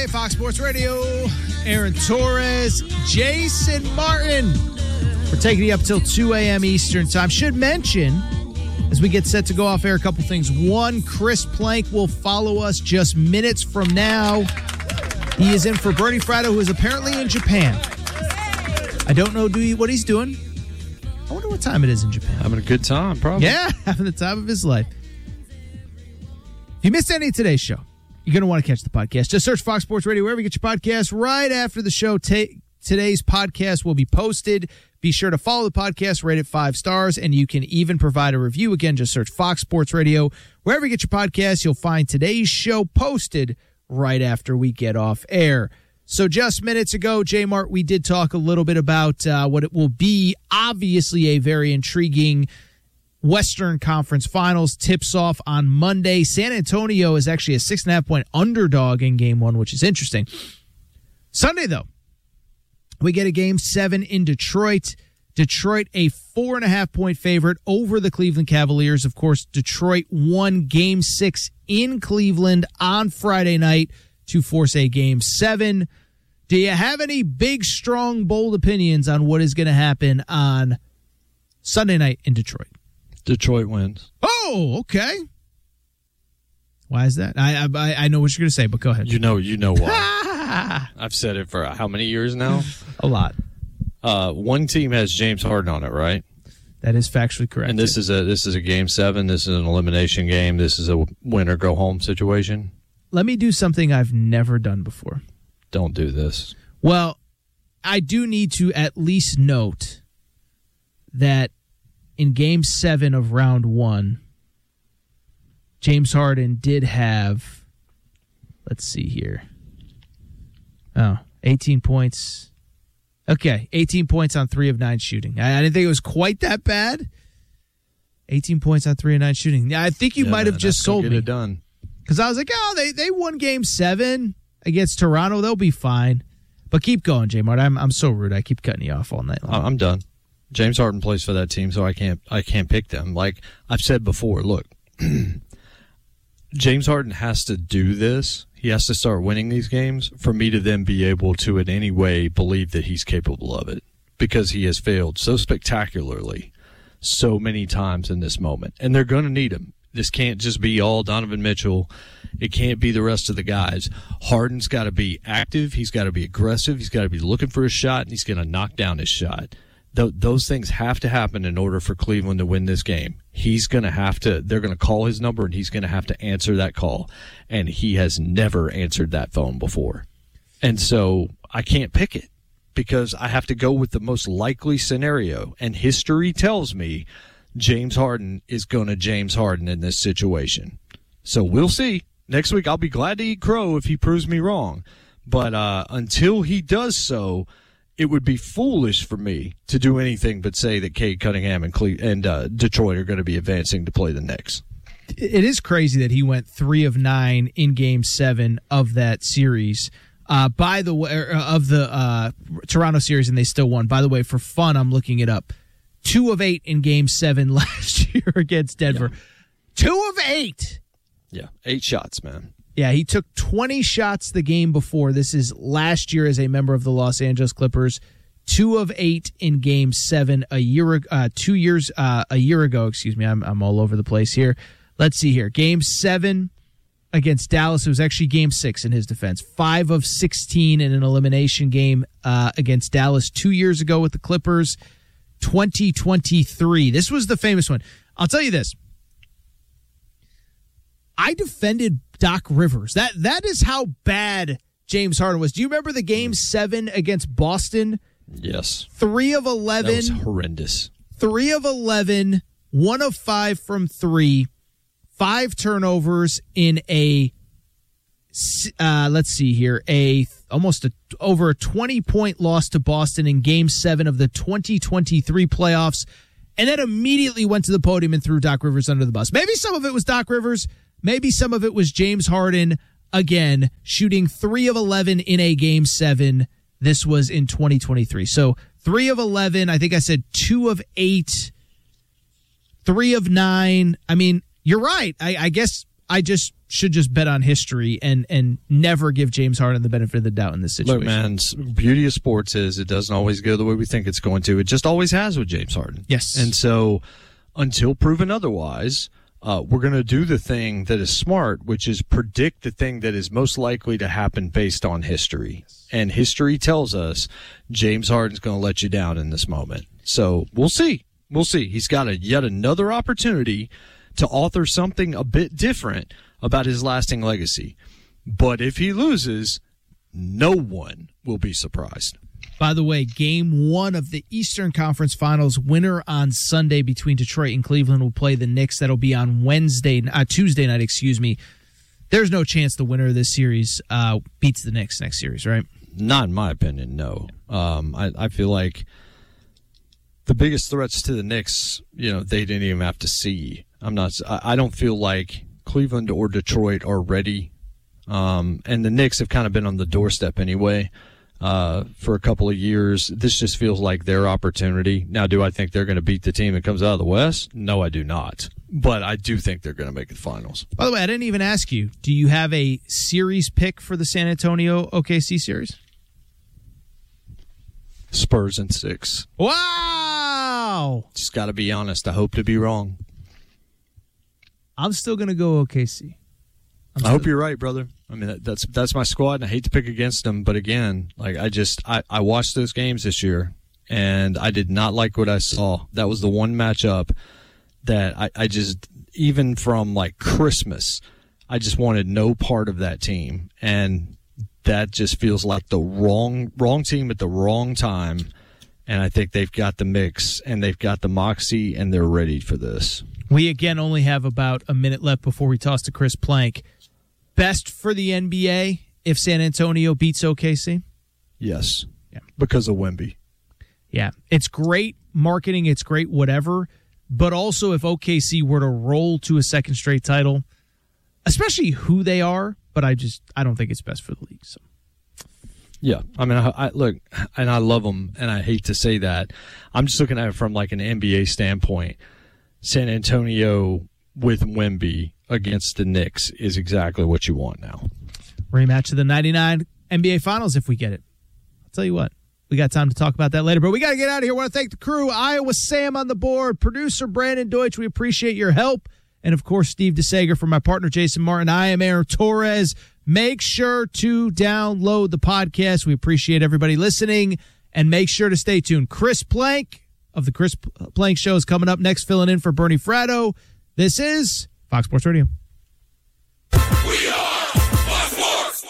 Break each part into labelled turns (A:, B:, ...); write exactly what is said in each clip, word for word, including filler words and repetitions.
A: Hey, Fox Sports Radio, Aaron Torres, Jason Martin. We're taking you up till two a.m. Eastern time. Should mention, as we get set to go off air, a couple things. One, Chris Plank will follow us just minutes from now. He is in for Bernie Fratto, who is apparently in Japan. I don't know do you, what he's doing. I wonder what time it is in Japan.
B: Having a good time, probably.
A: Yeah, having the time of his life. If you missed any of today's show, you're going to want to catch the podcast. Just search Fox Sports Radio wherever you get your podcast. Right after the show, ta- today's podcast will be posted. Be sure to follow the podcast, rate it five stars, and you can even provide a review. Again, just search Fox Sports Radio. Wherever you get your podcast, you'll find today's show posted right after we get off air. So just minutes ago, J-Mart, we did talk a little bit about uh, what it will be, obviously a very intriguing Western Conference Finals. Tips off on Monday. San Antonio is actually a six and a half point underdog in game one, which is interesting. Sunday, though, we get a game seven in Detroit. Detroit, a four and a half point favorite over the Cleveland Cavaliers. Of course, Detroit won game six in Cleveland on Friday night to force a game seven. Do you have any big, strong, bold opinions on what is going to happen on Sunday night in Detroit?
B: Detroit wins.
A: Oh, okay. Why is that? I I, I know what you're going to say, but go ahead.
B: You know, you know why. I've said it for how many years now?
A: A lot.
B: Uh, one team has James Harden on it, right?
A: That is factually correct.
B: And this is a this is a game seven. This is an elimination game. This is a win or go home situation.
A: Let me do something I've never done before.
B: Don't do this.
A: Well, I do need to at least note that in game seven of round one, James Harden did have, let's see here. Oh, eighteen points. Okay, eighteen points on three of nine shooting. I, I didn't think it was quite that bad. eighteen points on three of nine shooting. Yeah, I think you
B: yeah,
A: might have
B: man,
A: just sold
B: get
A: me.
B: It done.
A: Because I was like, oh, they, they won game seven against Toronto. They'll be fine. But keep going, J-Mart. I'm I'm so rude. I keep cutting you off all night long.
B: I'm done. James Harden plays for that team, so I can't I can't pick them. Like I've said before, look, James Harden has to do this. He has to start winning these games for me to then be able to in any way believe that he's capable of it, because he has failed so spectacularly so many times in this moment. And they're going to need him. This can't just be all Donovan Mitchell. It can't be the rest of the guys. Harden's got to be active. He's got to be aggressive. He's got to be looking for a shot, and he's going to knock down his shot. Th- those things have to happen in order for Cleveland to win this game. He's going to have to, they're going to call his number, and he's going to have to answer that call. And he has never answered that phone before. And so I can't pick it because I have to go with the most likely scenario. And history tells me James Harden is going to James Harden in this situation. So we'll see. Next week, I'll be glad to eat crow if he proves me wrong. But uh, until he does so, it would be foolish for me to do anything but say that Cade Cunningham and, Cle- and uh, Detroit are going to be advancing to play the Knicks.
A: It is crazy that he went three of nine in game seven of that series. Uh, by the way, of the uh, Toronto series, and they still won. By the way, for fun, I'm looking it up. Two of eight in game seven last year against Denver. Yeah. Two of eight.
B: Yeah, eight shots, man.
A: Yeah, he took twenty shots the game before. This is last year as a member of the Los Angeles Clippers. Two of eight in game seven a year, uh, two years, uh, a year ago. Excuse me, I'm I'm all over the place here. Let's see here. Game seven against Dallas. It was actually game six in his defense. Five of sixteen in an elimination game uh, against Dallas two years ago with the Clippers. twenty twenty-three. This was the famous one. I'll tell you this. I defended Doc Rivers. That that is how bad James Harden was. Do you remember the game seven against Boston?
B: Yes.
A: Three of eleven.
B: That was horrendous.
A: Three of eleven. One of five from three. Five turnovers in a. Uh, let's see here. A almost a, over a twenty point loss to Boston in Game Seven of the twenty twenty-three playoffs, and then immediately went to the podium and threw Doc Rivers under the bus. Maybe some of it was Doc Rivers. Maybe some of it was James Harden, again, shooting three of eleven in a Game seven. This was in twenty twenty-three. So three of eleven. I think I said two of eight. three of nine. I mean, you're right. I, I guess I just should just bet on history and and never give James Harden the benefit of the doubt in this situation.
B: Look, man, beauty of sports is it doesn't always go the way we think it's going to. It just always has with James Harden.
A: Yes.
B: And so until proven otherwise, uh, we're going to do the thing that is smart, which is predict the thing that is most likely to happen based on history. And history tells us James Harden's going to let you down in this moment. So we'll see. We'll see. He's got a yet another opportunity to author something a bit different about his lasting legacy. But if he loses, no one will be surprised.
A: By the way, game one of the Eastern Conference Finals, winner on Sunday between Detroit and Cleveland will play the Knicks. That'll be on Wednesday, uh, Tuesday night, excuse me. There's no chance the winner of this series uh, beats the Knicks next series, right?
B: Not in my opinion, no. Um, I, I feel like the biggest threats to the Knicks, you know, they didn't even have to see. I'm not. I don't feel like Cleveland or Detroit are ready, um, and the Knicks have kind of been on the doorstep anyway uh, for a couple of years. This just feels like their opportunity. Now, do I think they're going to beat the team that comes out of the West? No, I do not. But I do think they're going to make the finals.
A: By the way, I didn't even ask you. Do you have a series pick for the San Antonio O K C series?
B: Spurs in six.
A: Wow!
B: Just got to be honest. I hope to be wrong.
A: I'm still going to go O K C.
B: I hope you're right, brother. I mean, that, that's that's my squad, and I hate to pick against them, but again, like I just I, I watched those games this year, and I did not like what I saw. That was the one matchup that I, I just, even from like Christmas, I just wanted no part of that team, and that just feels like the wrong wrong team at the wrong time. And I think they've got the mix, and they've got the moxie, and they're ready for this.
A: We, again, only have about a minute left before we toss to Chris Plank. Best for the N B A if San Antonio beats O K C?
B: Yes.
A: Yeah.
B: Because of Wemby.
A: Yeah. It's great marketing. It's great whatever. But also if O K C were to roll to a second straight title, especially who they are, but I just I don't think it's best for the league. So.
B: Yeah, I mean, I, I look, and I love them, and I hate to say that. I'm just looking at it from like an N B A standpoint. San Antonio with Wemby against the Knicks is exactly what you want now.
A: Rematch of the ninety-nine N B A Finals if we get it. I'll tell you what, we got time to talk about that later, but we got to get out of here. I want to thank the crew, Iowa Sam on the board, producer Brandon Deutsch. We appreciate your help. And, of course, Steve DeSager from my partner, Jason Martin. I am Aaron Torres. Make sure to download the podcast. We appreciate everybody listening. And make sure to stay tuned. Chris Plank of the Chris Plank Show is coming up next, filling in for Bernie Fratto. This is Fox Sports Radio.
C: We are Fox Sports.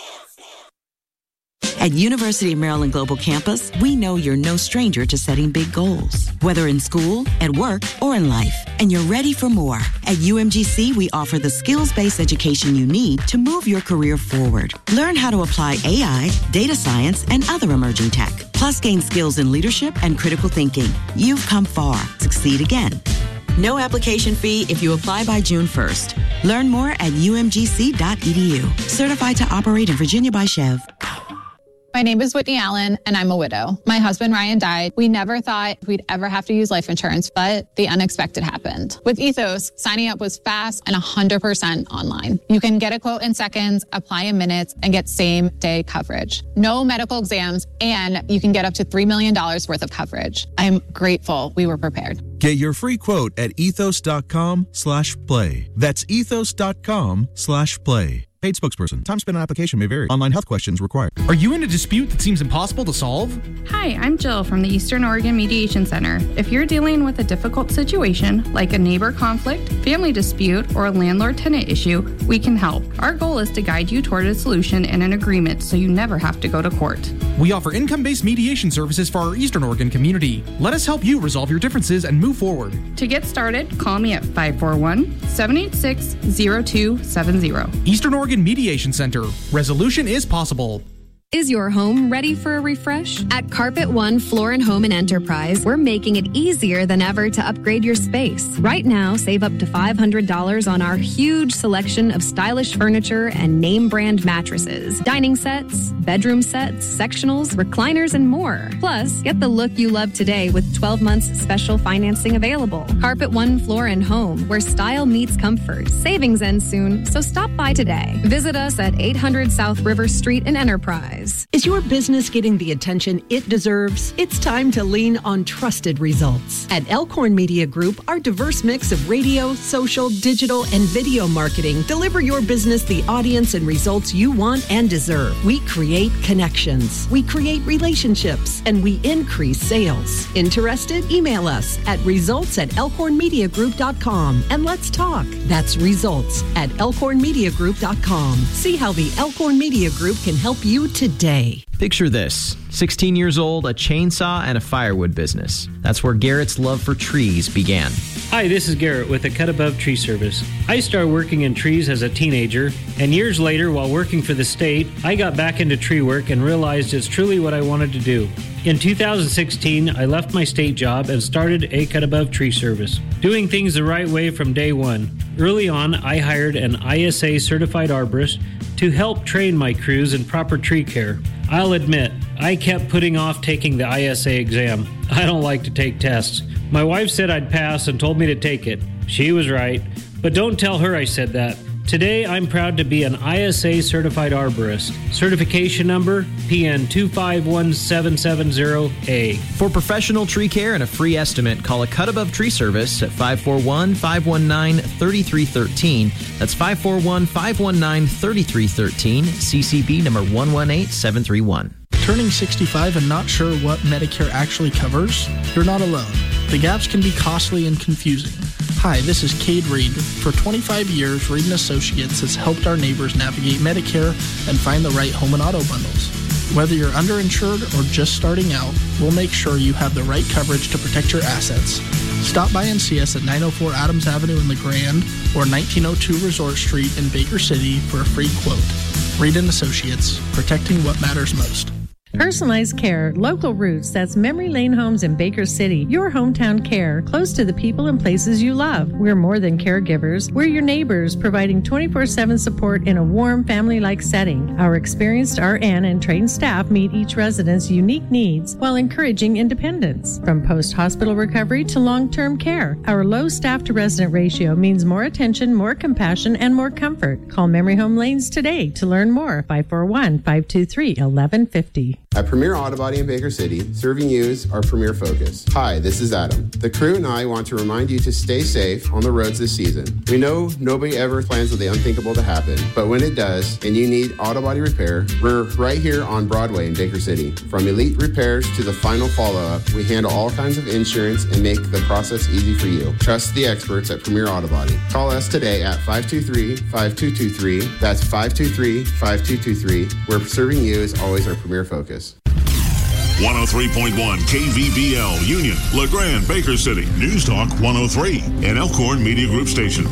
D: At University of Maryland Global Campus, we know you're no stranger to setting big goals, whether in school, at work, or in life, and you're ready for more. At U M G C, we offer the skills-based education you need to move your career forward. Learn how to apply A I, data science, and other emerging tech, plus gain skills in leadership and critical thinking. You've come far. Succeed again. No application fee if you apply by June first. Learn more at U M G C dot E D U. Certified to operate in Virginia by Chev.
E: My name is Whitney Allen, and I'm a widow. My husband, Ryan, died. We never thought we'd ever have to use life insurance, but the unexpected happened. With Ethos, signing up was fast and one hundred percent online. You can get a quote in seconds, apply in minutes, and get same-day coverage. No medical exams, and you can get up to three million dollars worth of coverage. I'm grateful we were prepared.
F: Get your free quote at ethos.com slash play. That's ethos.com slash play. Paid spokesperson. Time spent on application may vary. Online health questions required.
G: Are you in a dispute that seems impossible to solve?
H: Hi, I'm Jill from the Eastern Oregon Mediation Center. If you're dealing with a difficult situation, like a neighbor conflict, family dispute, or a landlord-tenant issue, we can help. Our goal is to guide you toward a solution and an agreement so you never have to go to court.
G: We offer income-based mediation services for our Eastern Oregon community. Let us help you resolve your differences and move forward.
H: To get started, call me at five four one, seven eight six, zero two seven zero.
G: Eastern Oregon Mediation Center. Resolution is possible.
I: Is your home ready for a refresh? At Carpet One Floor and Home and Enterprise, we're making it easier than ever to upgrade your space. Right now, save up to five hundred dollars on our huge selection of stylish furniture and name brand mattresses, dining sets, bedroom sets, sectionals, recliners, and more. Plus, get the look you love today with twelve months special financing available. Carpet One Floor and Home, where style meets comfort. Savings ends soon, so stop by today. Visit us at eight hundred South River Street in Enterprise.
J: Is your business getting the attention it deserves? It's time to lean on trusted results. At Elkhorn Media Group, our diverse mix of radio, social, digital, and video marketing deliver your business the audience and results you want and deserve. We create connections, we create relationships, and we increase sales. Interested? Email us at results at elkhorn media group dot com and let's talk. That's results at elkhorn media group dot com. See how the Elkhorn Media Group can help you today.
K: Picture this. sixteen years old, a chainsaw, and a firewood business. That's where Garrett's love for trees began.
L: Hi, this is Garrett with the Cut Above Tree Service. I started working in trees as a teenager, and years later, while working for the state, I got back into tree work and realized it's truly what I wanted to do. In two thousand sixteen, I left my state job and started a Cut Above Tree Service, doing things the right way from day one. Early on, I hired an I S A certified arborist to help train my crews in proper tree care. I'll admit, I kept putting off taking the I S A exam. I don't like to take tests. My wife said I'd pass and told me to take it. She was right, but don't tell her I said that. Today, I'm proud to be an I S A certified arborist. Certification number P N two five one seven seven zero A.
K: For professional tree care and a free estimate, call a Cut Above Tree Service at five four one, five one nine, three three one three. That's five four one, five one nine, three three one three, C C B number one one eight seven three one.
M: Turning sixty-five and not sure what Medicare actually covers? You're not alone. The gaps can be costly and confusing. Hi, this is Cade Reed. For twenty-five years, Reed and Associates has helped our neighbors navigate Medicare and find the right home and auto bundles. Whether you're underinsured or just starting out, we'll make sure you have the right coverage to protect your assets. Stop by and see us at nine oh four Adams Avenue in LeGrand or nineteen oh two Resort Street in Baker City for a free quote. Reed and Associates, protecting what matters most.
N: Personalized care, local roots, that's Memory Lane Homes in Baker City, your hometown care, close to the people and places you love. We're more than caregivers. We're your neighbors, providing twenty-four seven support in a warm, family-like setting. Our experienced R N and trained staff meet each resident's unique needs while encouraging independence. From post-hospital recovery to long-term care, our low staff-to-resident ratio means more attention, more compassion, and more comfort. Call Memory Home Lanes today to learn more. five four one, five two three, one one five zero.
O: At Premier Auto Body in Baker City, serving you is our premier focus. Hi, this is Adam. The crew and I want to remind you to stay safe on the roads this season. We know nobody ever plans for the unthinkable to happen, but when it does and you need auto body repair, we're right here on Broadway in Baker City. From elite repairs to the final follow-up, we handle all kinds of insurance and make the process easy for you. Trust the experts at Premier Auto Body. Call us today at five two three, five two two three. That's five two three, five two two three, where serving you is always our premier focus.
C: one oh three point one K V B L, Union, LeGrand, Baker City, News Talk one oh three, an Elkhorn Media Group station.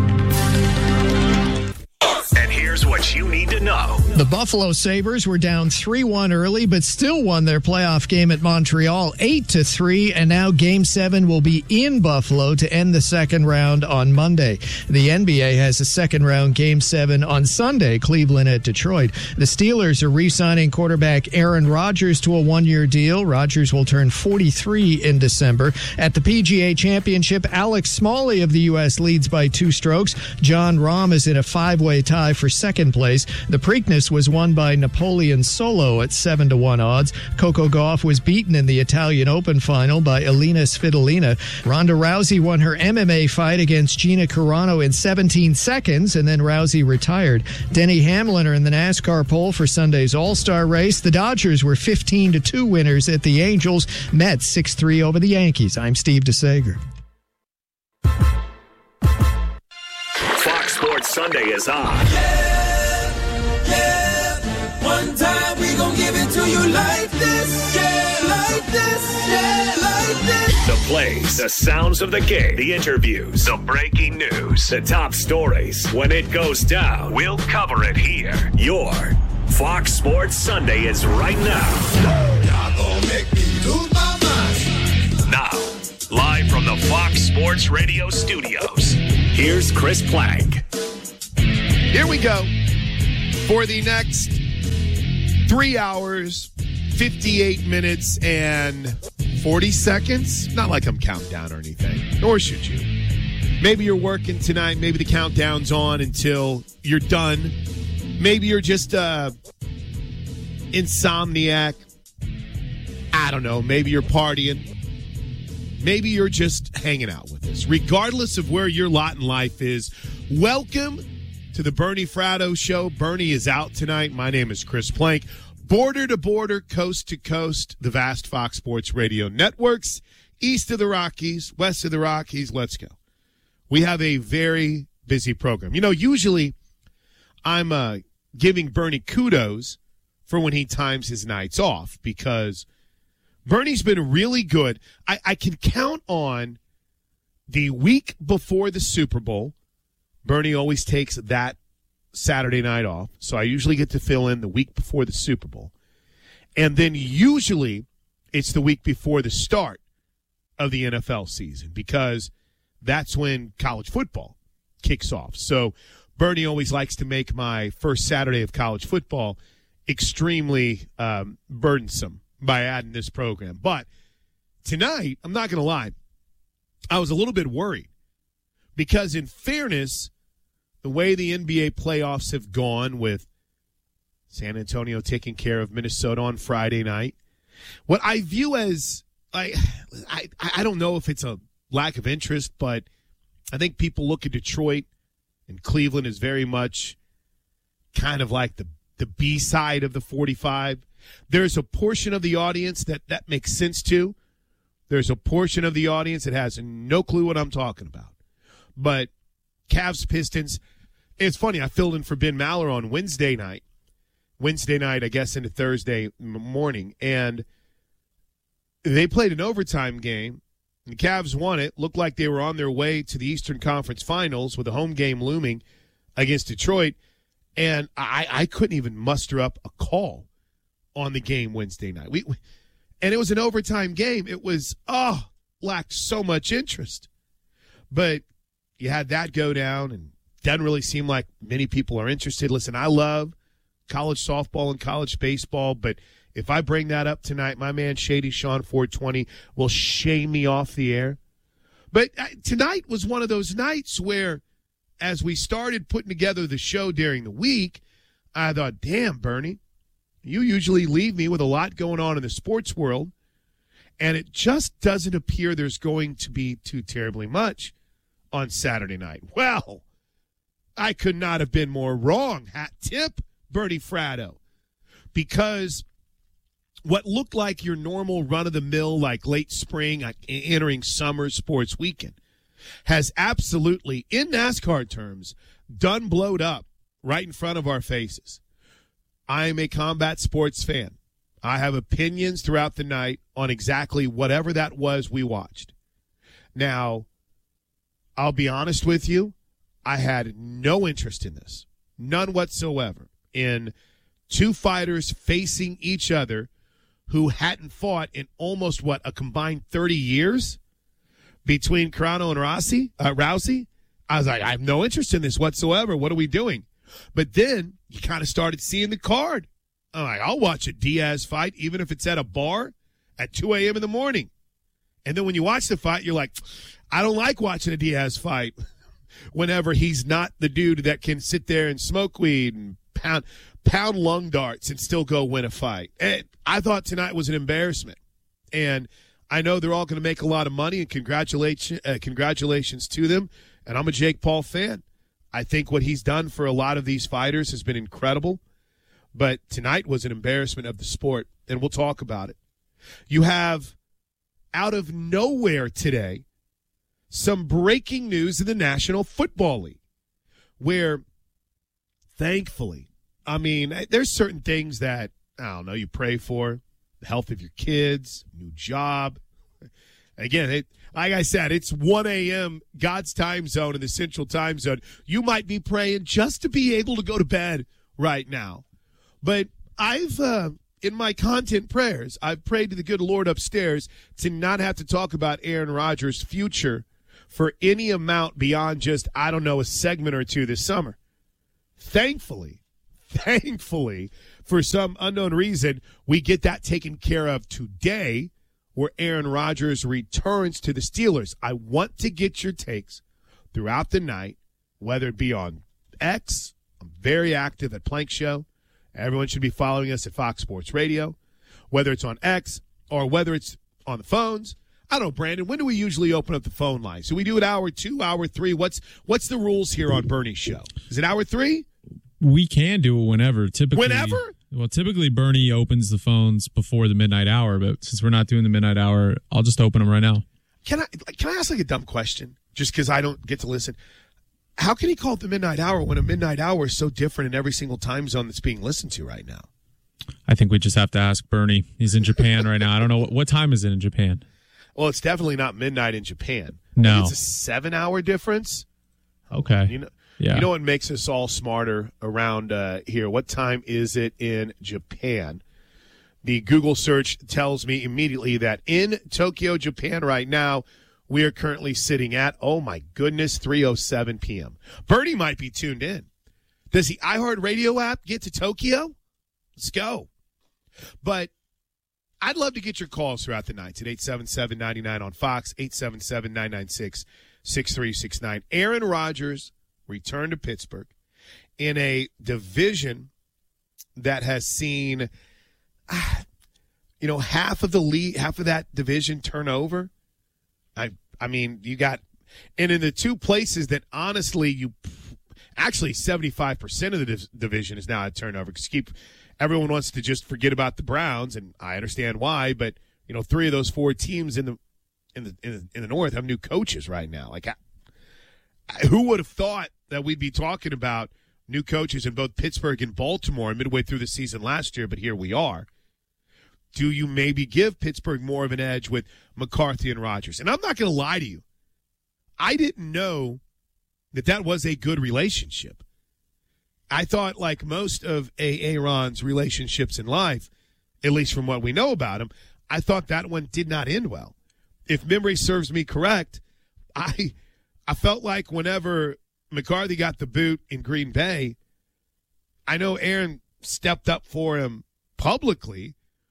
P: And here's what you need to know.
Q: The Buffalo Sabres were down three one early, but still won their playoff game at Montreal eight to three, and now Game seven will be in Buffalo to end the second round on Monday. The N B A has a second round Game seven on Sunday, Cleveland at Detroit. The Steelers are re-signing quarterback Aaron Rodgers to a one-year deal. Rodgers will turn forty-three in December. At the P G A Championship, Alex Smalley of the U S leads by two strokes. John Rahm is in a five-way tie for second place. The Preakness was won by Napoleon Solo at seven to one odds. Coco Gauff was beaten in the Italian Open final by Elina Svitolina. Ronda Rousey won her M M A fight against Gina Carano in seventeen seconds, and then Rousey retired. Denny Hamlin are in the NASCAR pole for Sunday's All-Star race. The Dodgers were fifteen to two winners at the Angels. Mets six three over the Yankees. I'm Steve DeSager.
P: Fox Sports Sunday is on.
C: Yeah, yeah. One time we gon' give it to you like this. Yeah, like this. Yeah, like this.
P: The plays, the sounds of the game, the interviews, the breaking news, the top stories. When it goes down, we'll cover it here. You're Fox Sports Sunday is right now.
C: Y'all gonna make me lose my mind.
P: Now, live from the Fox Sports Radio studios, here's Chris Plank.
R: Here we go for the next three hours, fifty-eight minutes, and forty seconds. Not like I'm counting down or anything, nor should you. Maybe you're working tonight. Maybe the countdown's on until you're done. Maybe you're just uh, insomniac. I don't know. Maybe you're partying. Maybe you're just hanging out with us. Regardless of where your lot in life is, welcome to the Bernie Fratto Show. Bernie is out tonight. My name is Chris Plank. Border to border, coast to coast, the vast Fox Sports Radio networks, east of the Rockies, west of the Rockies. Let's go. We have a very busy program. You know, usually I'm uh, giving Bernie kudos for when he times his nights off because Bernie's been really good. I, I can count on the week before the Super Bowl. Bernie always takes that Saturday night off, so I usually get to fill in the week before the Super Bowl. And then usually it's the week before the start of the N F L season because that's when college football kicks off. So Bernie always likes to make my first Saturday of college football extremely um, burdensome by adding this program. But tonight, I'm not going to lie, I was a little bit worried because in fairness, the way the N B A playoffs have gone with San Antonio taking care of Minnesota on Friday night, what I view as, I, I, I don't know if it's a lack of interest, but I think people look at Detroit and Cleveland as very much kind of like the, the B side of the forty-five. There's a portion of the audience that that makes sense to. There's a portion of the audience that has no clue what I'm talking about. But Cavs, Pistons, it's funny, I filled in for Ben Maller on Wednesday night. Wednesday night, I guess, into Thursday morning. And they played an overtime game. The Cavs won it. Looked like they were on their way to the Eastern Conference Finals with a home game looming against Detroit. And I, I couldn't even muster up a call on the game Wednesday night. We, we and it was an overtime game. It was, oh, lacked so much interest. But you had that go down, and doesn't really seem like many people are interested. Listen, I love college softball and college baseball, but if I bring that up tonight, my man Shady Sean four twenty will shame me off the air. But uh, tonight was one of those nights where, as we started putting together the show during the week, I thought, damn, Bernie, you usually leave me with a lot going on in the sports world, and it just doesn't appear there's going to be too terribly much on Saturday night. Well, I could not have been more wrong. Hat tip, Bernie Fratto. Because what looked like your normal run-of-the-mill, like late spring, like entering summer sports weekend, has absolutely, in NASCAR terms, done blowed up right in front of our faces. I am a combat sports fan. I have opinions throughout the night on exactly whatever that was we watched. Now, I'll be honest with you, I had no interest in this, none whatsoever, in two fighters facing each other who hadn't fought in almost, what, a combined thirty years between Carano and Rossi, uh, Rousey. I was like, I have no interest in this whatsoever. What are we doing? But then you kind of started seeing the card. I'm like, I'll watch a Diaz fight, even if it's at a bar at two a.m. in the morning. And then when you watch the fight, you're like, I don't like watching a Diaz fight whenever he's not the dude that can sit there and smoke weed and pound pound lung darts and still go win a fight. And I thought tonight was an embarrassment. And I know they're all going to make a lot of money, and congratulations, uh, congratulations to them. And I'm a Jake Paul fan. I think what he's done for a lot of these fighters has been incredible. But tonight was an embarrassment of the sport, and we'll talk about it. You have, out of nowhere today, some breaking news in the National Football League, where, thankfully, I mean, there's certain things that, I don't know, you pray for, the health of your kids, new job. Again, it, like I said, it's one a.m. God's time zone in the Central Time Zone. You might be praying just to be able to go to bed right now. But I've, uh, in my content prayers, I've prayed to the good Lord upstairs to not have to talk about Aaron Rodgers' future for any amount beyond just, I don't know, a segment or two this summer. Thankfully, thankfully, for some unknown reason, we get that taken care of today where Aaron Rodgers returns to the Steelers. I want to get your takes throughout the night, whether it be on X. I'm very active at Plank Show. Everyone should be following us at Fox Sports Radio, whether it's on X or whether it's on the phones. I don't know, Brandon, when do we usually open up the phone lines? Do we do it hour two, hour three? What's what's the rules here on Bernie's show? Is it hour three?
S: We can do it whenever. Typically,
R: Whenever?
S: Well, typically Bernie opens the phones before the midnight hour, but since we're not doing the midnight hour, I'll just open them right now.
R: Can I can I ask like a dumb question? Just because I don't get to listen. How can he call it the midnight hour when a midnight hour is so different in every single time zone that's being listened to right now?
S: I think we just have to ask Bernie. He's in Japan right now. I don't know. What, what time is it in Japan?
R: Well, it's definitely not midnight in Japan.
S: No.
R: It's a seven-hour difference.
S: Okay.
R: You know,
S: yeah.
R: You know what makes us all smarter around uh, here? What time is it in Japan? The Google search tells me immediately that in Tokyo, Japan right now, we are currently sitting at, oh my goodness, three oh seven p.m. Bernie might be tuned in. Does the iHeartRadio app get to Tokyo? Let's go. But I'd love to get your calls throughout the night at eight seven seven, nine nine on Fox, eight seven seven, nine nine six, six three six nine. Aaron Rodgers returned to Pittsburgh in a division that has seen, ah, you know, half of the league, half of that division turn over. I, I mean, you got, and in the two places that honestly you, actually seventy-five percent of the div- division is now a turnover because keep. Everyone wants to just forget about the Browns, and I understand why. But you know, three of those four teams in the in the in the, in the North have new coaches right now. Like, I, I, who would have thought that we'd be talking about new coaches in both Pittsburgh and Baltimore midway through the season last year? But here we are. Do you maybe give Pittsburgh more of an edge with McCarthy and Rodgers? And I'm not going to lie to you. I didn't know that that was a good relationship. I thought, like most of Aaron's relationships in life, at least from what we know about him, I thought that one did not end well. If memory serves me correct, I I felt like whenever McCarthy got the boot in Green Bay, I know Aaron stepped up for him publicly,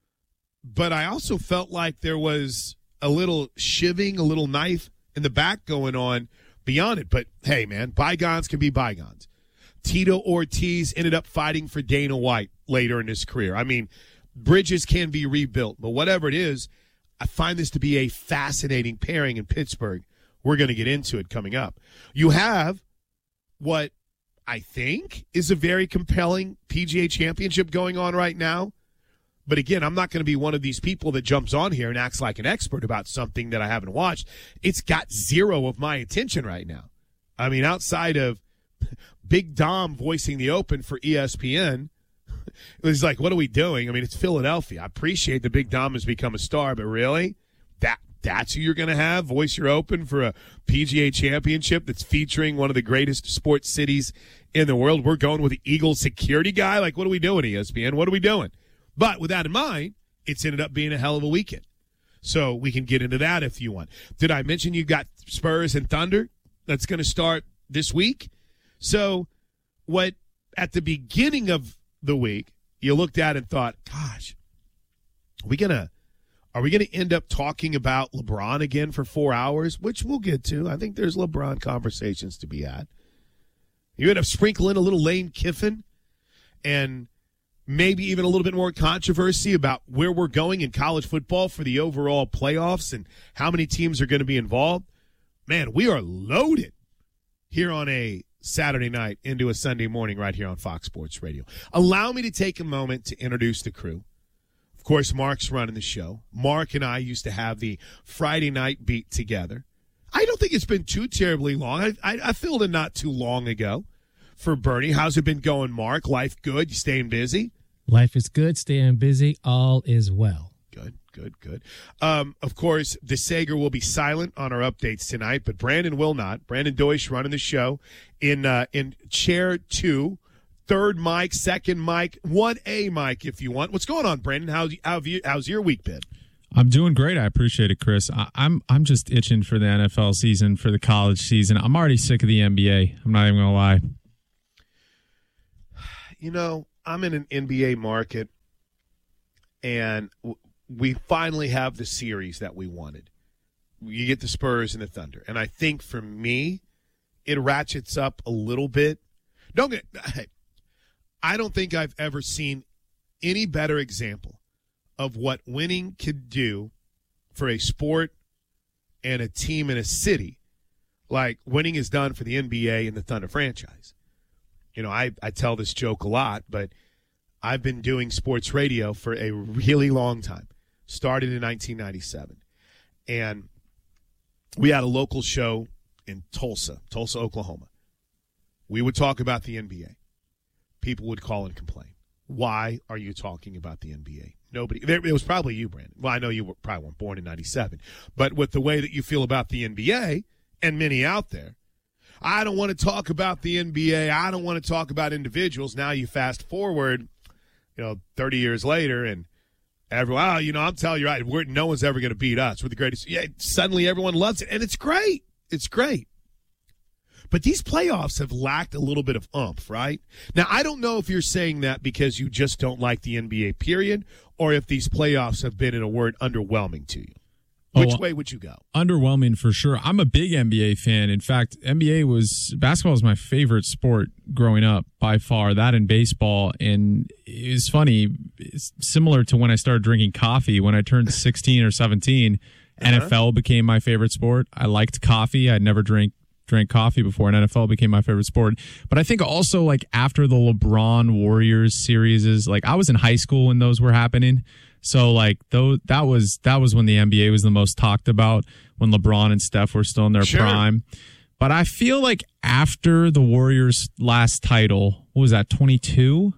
R: but I also felt like there was a little shivving, a little knife in the back going on beyond it. But, hey, man, bygones can be bygones. Tito Ortiz ended up fighting for Dana White later in his career. I mean, bridges can be rebuilt, but whatever it is, I find this to be a fascinating pairing in Pittsburgh. We're going to get into it coming up. You have what I think is a very compelling P G A championship going on right now. But again, I'm not going to be one of these people that jumps on here and acts like an expert about something that I haven't watched. It's got zero of my attention right now. I mean, outside of Big Dom voicing the Open for E S P N, it was like, what are we doing? I mean, it's Philadelphia. I appreciate that Big Dom has become a star, but really? That that's who you're going to have voice your Open for a P G A championship that's featuring one of the greatest sports cities in the world? We're going with the Eagles security guy? Like, what are we doing, E S P N? What are we doing? But with that in mind, it's ended up being a hell of a weekend. So we can get into that if you want. Did I mention you got Spurs and Thunder that's going to start this week? So what at the beginning of the week you looked at and thought, gosh, are we gonna are we gonna end up talking about LeBron again for four hours? Which we'll get to. I think there's LeBron conversations to be had. You end up sprinkling a little Lane Kiffin and maybe even a little bit more controversy about where we're going in college football for the overall playoffs and how many teams are going to be involved. Man, we are loaded here on a Saturday night into a Sunday morning right here on Fox Sports Radio. Allow me to take a moment to introduce the crew. Of course, Mark's running the show. Mark and I used to have the Friday night beat together. I don't think it's been too terribly long. I, I, I filled in not too long ago for Bernie. How's it been going, Mark? Life good? You staying busy?
T: Life is good. Staying busy. All is well.
R: Good, good, good. Um, of course, the Sager will be silent on our updates tonight, but Brandon will not. Brandon Deutsch running the show in uh, in chair two, third mic, second mic, one A mic if you want. What's going on, Brandon? How's, how have you, how's your week been?
S: I'm doing great. I appreciate it, Chris. I, I'm I'm just itching for the N F L season, for the college season. I'm already sick of the N B A. I'm not even going to lie.
R: You know, I'm in an N B A market, and w- we finally have the series that we wanted. You get the Spurs and the Thunder. And I think for me, it ratchets up a little bit. Don't get hey, I don't think I've ever seen any better example of what winning could do for a sport and a team in a city like winning is done for the N B A and the Thunder franchise. You know, I, I tell this joke a lot, but I've been doing sports radio for a really long time. Started in nineteen ninety-seven. And we had a local show in Tulsa, Tulsa, Oklahoma. We would talk about the N B A. People would call and complain. Why are you talking about the N B A? Nobody. It was probably you, Brandon. Well, I know you were probably weren't born in ninety-seven. But with the way that you feel about the N B A, and many out there, I don't want to talk about the N B A. I don't want to talk about individuals. Now you fast forward, you know, thirty years later, and everyone, oh, you know, I'm telling you, right, we're, no one's ever going to beat us. We're the greatest. Yeah, suddenly everyone loves it, and it's great. It's great. But these playoffs have lacked a little bit of oomph, right? Now, I don't know if you're saying that because you just don't like the N B A, period, or if these playoffs have been, in a word, underwhelming to you. Which
S: oh,
R: way would you go?
S: Underwhelming for sure. I'm a big N B A fan. In fact, N B A was basketball was my favorite sport growing up by far. That and baseball. And it was funny, it's similar to when I started drinking coffee. When I turned sixteen or seventeen, uh-huh. N F L became my favorite sport. I liked coffee. I'd never drank drank coffee before, and N F L became my favorite sport. But I think also like after the LeBron Warriors series is like I was in high school when those were happening. So like those, that was that was when the N B A was the most talked about, when LeBron and Steph were still in their
R: Sure.
S: prime. But I feel like after the Warriors' last title, what was that, twenty-two?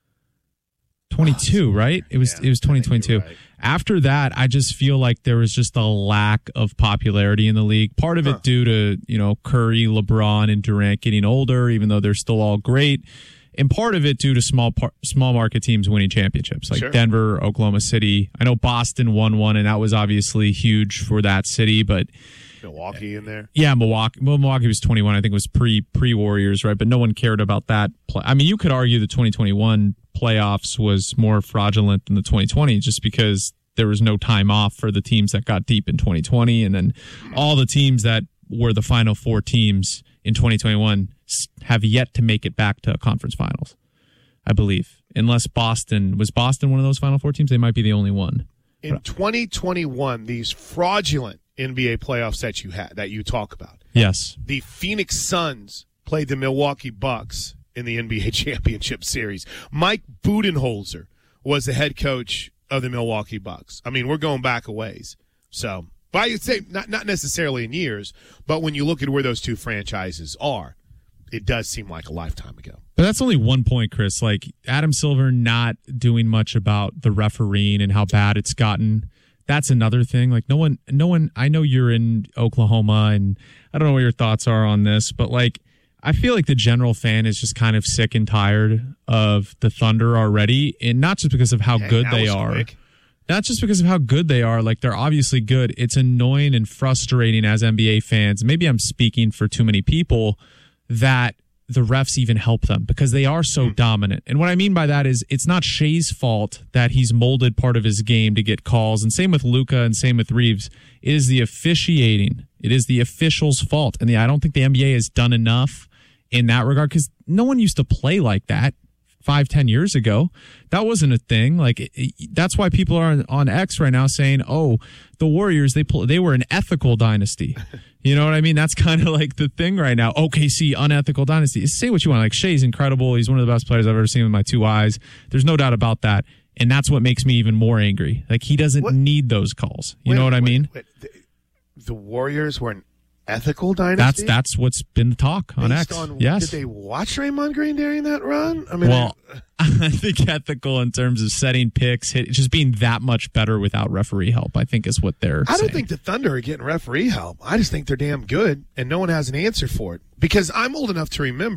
S: twenty-two, right? It was
R: Yeah,
S: it was twenty twenty-two.
R: right.
S: After that, I just feel like there was just a lack of popularity in the league. Part of
R: Huh.
S: it due to, you know, Curry, LeBron, and Durant getting older, even though they're still all great. And part of it due to small par- small market teams winning championships, like
R: Sure.
S: Denver, Oklahoma City. I know Boston won one, and that was obviously huge for that city. But
R: Milwaukee in there.
S: yeah, Milwaukee. Well, Milwaukee was twenty-one. I think it was pre pre Warriors, right? But no one cared about that. Play. I mean, you could argue the twenty twenty-one playoffs was more fraudulent than the twenty twenty, just because there was no time off for the teams that got deep in twenty twenty, and then all the teams that were the final four teams in twenty twenty-one have yet to make it back to conference finals, I believe. Unless Boston, was Boston one of those final four teams? They might be the only one.
R: In twenty twenty-one, these fraudulent N B A playoffs that you had, that you talk about.
S: Yes.
R: The Phoenix Suns played the Milwaukee Bucks in the N B A Championship Series. Mike Budenholzer was the head coach of the Milwaukee Bucks. I mean, we're going back a ways. So, but I would say not not necessarily in years, but when you look at where those two franchises are, it does seem like a lifetime ago.
S: But that's only one point, Chris. Like Adam Silver not doing much about the refereeing and how bad it's gotten. That's another thing. Like no one, no one, I know you're in Oklahoma and I don't know what your thoughts are on this, but like, I feel like the general fan is just kind of sick and tired of the Thunder already. And not just because of how
R: Dang,
S: good
R: that
S: they
R: was
S: are.
R: quick.
S: Not just because of how good they are. Like they're obviously good. It's annoying and frustrating as N B A fans. Maybe I'm speaking for too many people that the refs even help them because they are so mm. dominant. And what I mean by that is it's not Shea's fault that he's molded part of his game to get calls. And same with Luka and same with Reeves. It is the officiating. It is the official's fault. And the, I don't think the N B A has done enough in that regard because no one used to play like that five, ten years ago. That wasn't a thing. Like it, it, that's why people are on, on X right now saying, "Oh, the Warriors they pull, they were an ethical dynasty." You know what I mean? That's kind of like the thing right now. O K C unethical dynasty. Say what you want. Like Shea's incredible. He's one of the best players I've ever seen with my two eyes. There's no doubt about that. And that's what makes me even more angry. Like he doesn't what? need those calls. You
R: wait,
S: know what I
R: wait,
S: mean?
R: Wait, the, the Warriors were an ethical dynasty?
S: That's that's what's been the talk on
R: Based
S: X.
R: On,
S: yes.
R: Did they watch Draymond Green during that run? I mean,
S: well, I think ethical in terms of setting picks, hit, just being that much better without referee help, I think is what they're
R: I don't
S: saying.
R: think the Thunder are getting referee help. I just think they're damn good, and no one has an answer for it. Because I'm old enough to remember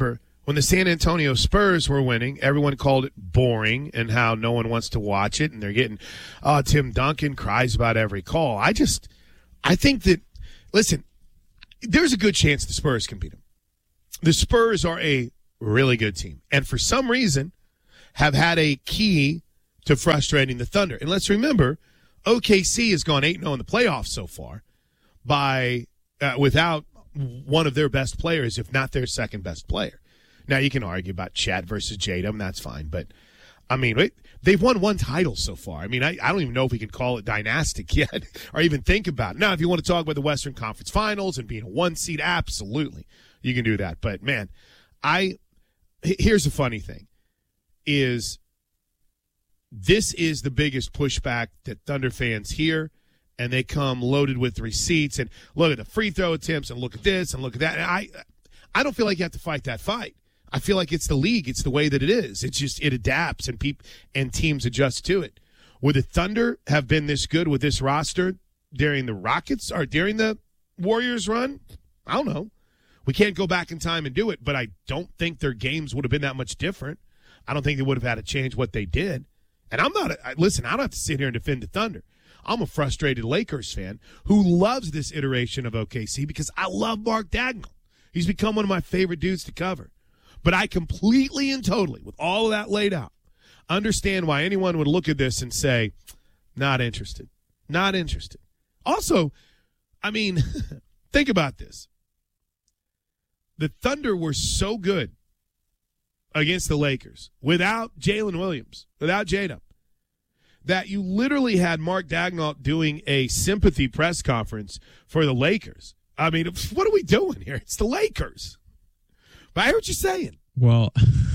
R: when the San Antonio Spurs were winning, everyone called it boring and how no one wants to watch it. And they're getting, oh, Tim Duncan cries about every call. I just, I think that, listen, there's a good chance the Spurs can beat them. The Spurs are a really good team. And for some reason, have had a key to frustrating the Thunder. And let's remember, O K C has gone eight and oh in the playoffs so far by uh, without one of their best players, if not their second best player. Now, you can argue about Chet versus Tatum. That's fine. But, I mean, wait, they've won one title so far. I mean, I, I don't even know if we can call it dynastic yet or even think about it. Now, if you want to talk about the Western Conference Finals and being a one seed, absolutely. You can do that. But, man, I here's the funny thing is this is the biggest pushback that Thunder fans hear, and they come loaded with receipts and look at the free throw attempts and look at this and look at that. And I, I don't feel like you have to fight that fight. I feel like it's the league. It's the way that it is. It's just it adapts and peop- and teams adjust to it. Would the Thunder have been this good with this roster during the Rockets or during the Warriors run? I don't know. We can't go back in time and do it, but I don't think their games would have been that much different. I don't think they would have had to change what they did. And I'm not a, – listen, I don't have to sit here and defend the Thunder. I'm a frustrated Lakers fan who loves this iteration of O K C because I love Mark Dagnall. He's become one of my favorite dudes to cover. But I completely and totally, with all of that laid out, understand why anyone would look at this and say, not interested. Not interested. Also, I mean, think about this. The Thunder were so good against the Lakers without Jalen Williams, without J-Dub, that you literally had Mark Dagnall doing a sympathy press conference for the Lakers. I mean, what are we doing here? It's the Lakers. But I hear what you're saying.
S: Well,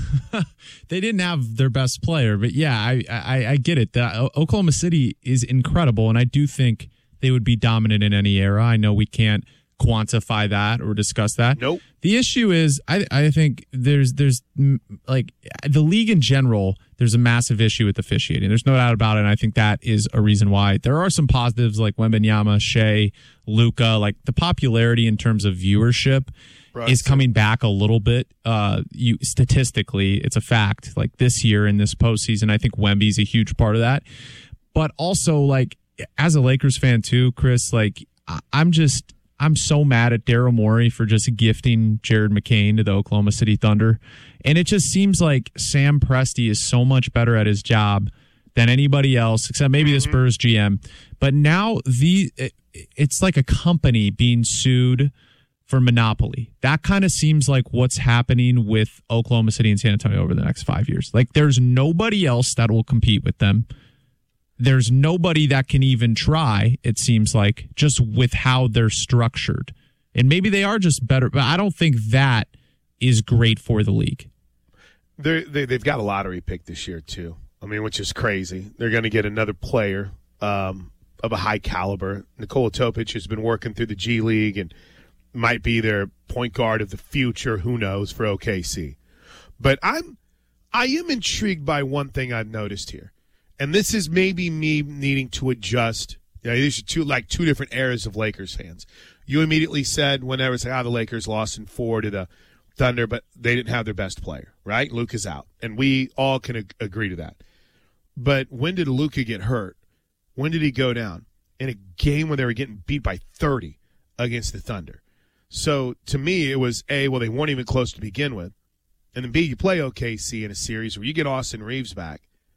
S: they didn't have their best player, but yeah, I I, I get it. The, Oklahoma City is incredible, and I do think they would be dominant in any era. I know we can't quantify that or discuss that.
R: Nope.
S: The issue is, I I think there's there's like the league in general. There's a massive issue with officiating. There's no doubt about it. And I think that is a reason why there are some positives like Wembanyama, Shea, Luka. Like the popularity in terms of viewership right. is coming back a little bit. Uh, you statistically, it's a fact. Like this year in this postseason, I think Wemby's a huge part of that. But also, like as a Lakers fan too, Chris, like I'm just. I'm so mad at Daryl Morey for just gifting Jared McCain to the Oklahoma City Thunder. And it just seems like Sam Presti is so much better at his job than anybody else, except maybe the Spurs G M. But now the it, it's like a company being sued for monopoly. That kind of seems like what's happening with Oklahoma City and San Antonio over the next five years. Like there's nobody else that will compete with them. There's nobody that can even try, it seems like, just with how they're structured. And maybe they are just better, but I don't think that is great for the league.
R: They're, they, they've got a lottery pick this year, too. I mean, which is crazy. They're going to get another player um, of a high caliber. Nikola Topic has been working through the G League and might be their point guard of the future. Who knows for O K C? But I'm, I am intrigued by one thing I've noticed here. And this is maybe me needing to adjust. You know, these are two like two different eras of Lakers fans. You immediately said whenever it's like, oh, the Lakers lost in four to the Thunder, but they didn't have their best player, right? Luke is out. And we all can ag- agree to that. But when did Luka get hurt? When did he go down? In a game where they were getting beat by thirty against the Thunder. So to me, it was A, well, they weren't even close to begin with. And then B, you play O K C in a series where you get Austin Reeves back.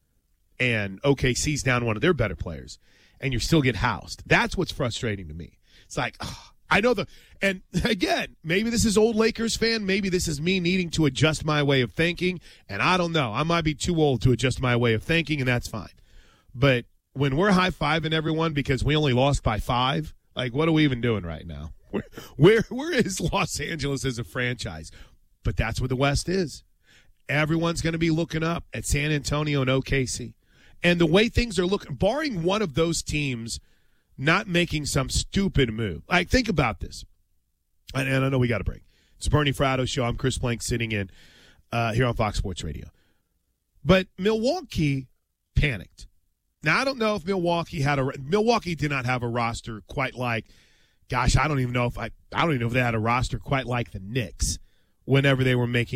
R: And O K C's down one of their better players, and you still get housed. That's what's frustrating to me. It's like, oh, I know the – and, again, maybe this is old Lakers fan. Maybe this is me needing to adjust my way of thinking, and I don't know. I might be too old to adjust my way of thinking, and that's fine. But when we're high-fiving everyone because we only lost by five, like, what are we even doing right now? Where, where, where is Los Angeles as a franchise? But that's what the West is. Everyone's going to be looking up at San Antonio and O K C. And the way things are looking, barring one of those teams not making some stupid move. Like, think about this. And, and I know we got a break. It's a Bernie Fratto show. I'm Chris Plank sitting in uh, here on Fox Sports Radio. But Milwaukee panicked. Now, I don't know if Milwaukee had a – Milwaukee did not have a roster quite like – gosh, I don't even know if I – I don't even know if they had a roster quite like the Knicks whenever they were making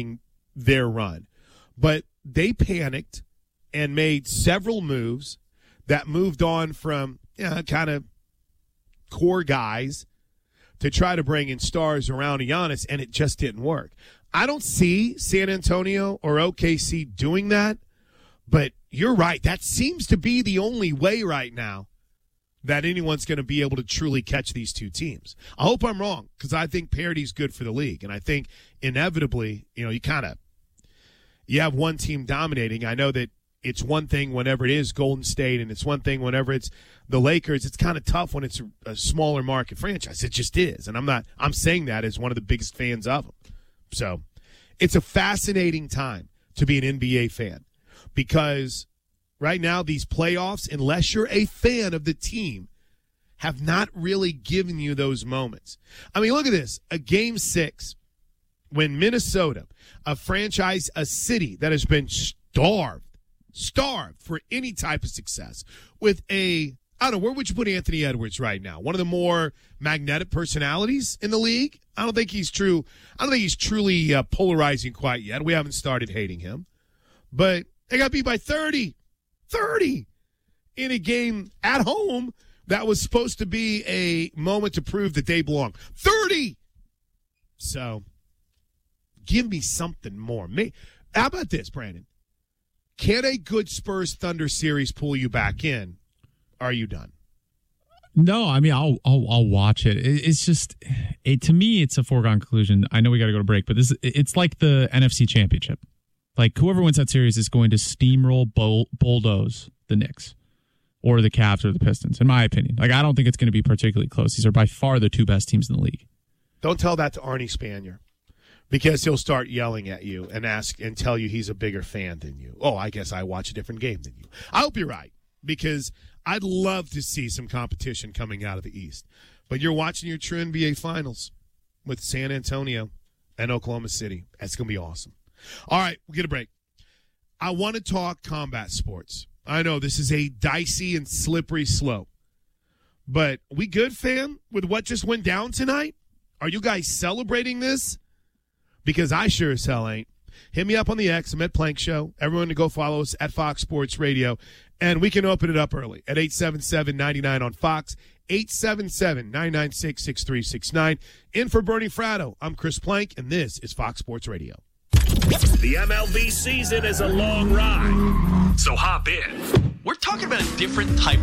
R: their run. But they panicked and made several moves that moved on from you know, kind of core guys to try to bring in stars around Giannis, and it just didn't work. I don't see San Antonio or O K C doing that, but you're right. That seems to be the only way right now that anyone's going to be able to truly catch these two teams. I hope I'm wrong, because I think parity's good for the league, and I think inevitably, you know, you kind of you have one team dominating. I know that it's one thing whenever it is Golden State, and it's one thing whenever it's the Lakers. It's kind of tough when it's a, a smaller market franchise. It just is, and I'm not. I'm saying that as one of the biggest fans of them. So, it's a fascinating time to be an N B A fan, because right now these playoffs, unless you're a fan of the team, have not really given you those moments. I mean, look at this: a game six when Minnesota, a franchise, a city that has been starved. Starved for any type of success with a, I don't know, where would you put Anthony Edwards right now? One of the more magnetic personalities in the league. I don't think he's true. I don't think he's truly uh, polarizing quite yet. We haven't started hating him, but they got beat by thirty, thirty in a game at home that was supposed to be a moment to prove that they belong. thirty. So give me something more. How about this, Brandon? Can a good Spurs-Thunder series pull you back in? Are you done?
S: No, I mean, I'll I'll, I'll watch it. it. It's just, it to me, it's a foregone conclusion. I know we got to go to break, but this it's like the N F C Championship. Like, whoever wins that series is going to steamroll, bull, bulldoze the Knicks or the Cavs or the Pistons, in my opinion. Like, I don't think it's going to be particularly close. These are by far the two best teams in the league.
R: Don't tell that to Arnie Spanier, because he'll start yelling at you and ask and tell you he's a bigger fan than you. Oh, I guess I watch a different game than you. I hope you're right, because I'd love to see some competition coming out of the East. But you're watching your true N B A Finals with San Antonio and Oklahoma City. That's going to be awesome. All right, we'll get a break. I want to talk combat sports. I know this is a dicey and slippery slope. But we good, fam, with what just went down tonight? Are you guys celebrating this? Because I sure as hell ain't. Hit me up on the X, I'm at Plank Show. Everyone to go follow us at Fox Sports Radio. And we can open it up early at eight seven seven, nine nine on Fox, eight seven seven, nine nine six, six three six nine. In for Bernie Fratto, I'm Chris Plank, and this is Fox Sports Radio.
P: The M L B season is a long ride, so hop in.
K: We're talking about a different type